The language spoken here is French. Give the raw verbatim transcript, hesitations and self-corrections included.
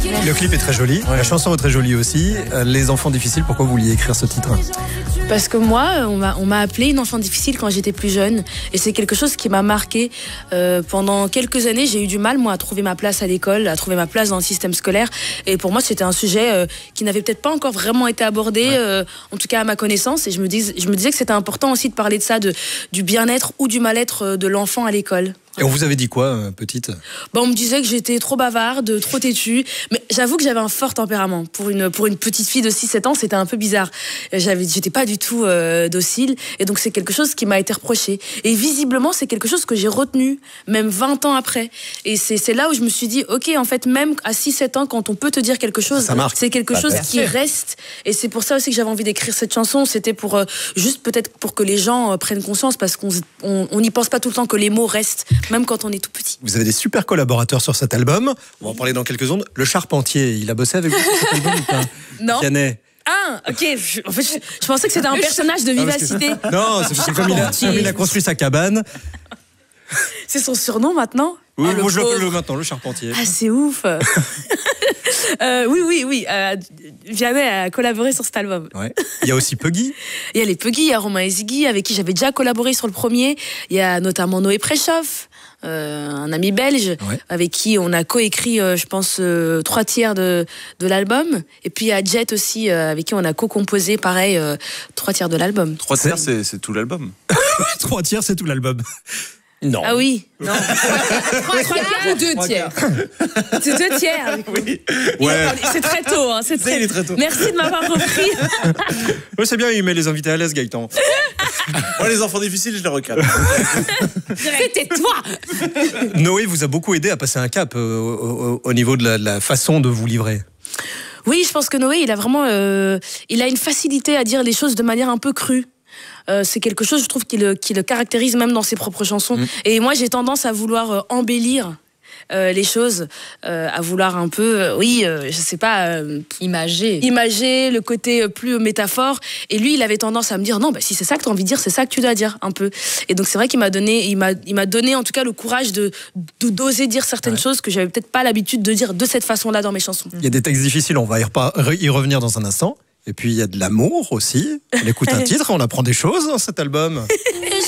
Le clip est très joli, ouais. La chanson est très jolie aussi. Euh, les enfants difficiles, pourquoi vous vouliez écrire ce titre? Parce que moi, on m'a, on m'a appelé une enfant difficile quand j'étais plus jeune. Et c'est quelque chose qui m'a marqué. Euh, pendant quelques années, j'ai eu du mal, moi, à trouver ma place à l'école, à trouver ma place dans le système scolaire. Et pour moi, c'était un sujet euh, qui n'avait peut-être pas encore vraiment été abordé, ouais. euh, en tout cas à ma connaissance. Et je me, dis, je me disais que c'était important aussi de parler de ça, de, du bien-être ou du mal-être de l'enfant à l'école. Et on vous avait dit quoi, euh, petite? Bah, on me disait que j'étais trop bavarde, trop têtue. Mais j'avoue que j'avais un fort tempérament. Pour une, pour une petite fille de six sept ans, c'était un peu bizarre. J'avais, j'étais pas du tout euh, docile. Et donc, c'est quelque chose qui m'a été reproché. Et visiblement, c'est quelque chose que j'ai retenu, même vingt ans après. Et c'est, c'est là où je me suis dit, OK, en fait, même à six sept ans, quand on peut te dire quelque chose, c'est quelque bah, chose qui reste. Et c'est pour ça aussi que j'avais envie d'écrire cette chanson. C'était pour, euh, juste peut-être pour que les gens euh, prennent conscience, parce qu'on on n'y pense pas tout le temps que les mots restent, même quand on est tout petit. Vous avez des super collaborateurs sur cet album. On va en parler dans quelques secondes. Le Charpentier, il a bossé avec vous sur cet album ou pas? Non. Vianney. Ah, ok. Je, en fait, je, je pensais que c'était un personnage de Vivacité. Que... Non, c'est, c'est comme, il a, comme il a construit sa cabane. C'est son surnom maintenant? Oui, ah, moi je l'appelle le maintenant, le Charpentier. Ah, c'est ouf. euh, oui, oui, oui. Euh, Vianney a collaboré sur cet album. Ouais. Il y a aussi Puggy. Il y a les Puggy, il y a Romain et Ziggy, avec qui j'avais déjà collaboré sur le premier. Il y a notamment Noé Préchoff, euh, un ami belge, ouais. avec qui on a coécrit, euh, je pense, euh, trois tiers de, de l'album. Et puis il y a Jet aussi, euh, avec qui on a co-composé, pareil, euh, trois tiers de l'album. Trois tiers, c'est, c'est tout l'album. Trois tiers, c'est tout l'album. Non. Ah oui, non. Trois tiers ou deux tiers? C'est deux tiers. Oui. Ouais. C'est très tôt. Hein, c'est très... Il est très tôt. Merci de m'avoir repris. Oui, c'est bien, il met les invités à l'aise, Gaëtan. Moi, les enfants difficiles, je les recale. C'était toi. Noé vous a beaucoup aidé à passer un cap euh, au, au niveau de la, de la façon de vous livrer. Oui, je pense que Noé, il a vraiment, euh, il a une facilité à dire les choses de manière un peu crue. Euh, c'est quelque chose, je trouve, qui le, qui le caractérise même dans ses propres chansons. Mmh. Et moi, j'ai tendance à vouloir euh, embellir euh, les choses, euh, à vouloir un peu, euh, oui, euh, je sais pas... Euh, imager. Imager, le côté plus métaphore. Et lui, il avait tendance à me dire, non, bah, si c'est ça que tu as envie de dire, c'est ça que tu dois dire, un peu. Et donc, c'est vrai qu'il m'a donné, il m'a, il m'a donné, en tout cas, le courage de, de d'oser dire certaines ouais. choses que j'avais peut-être pas l'habitude de dire de cette façon-là dans mes chansons. Il y a des textes difficiles, on va y, repa- y revenir dans un instant. Et puis il y a de l'amour aussi. On écoute un titre, on apprend des choses dans cet album.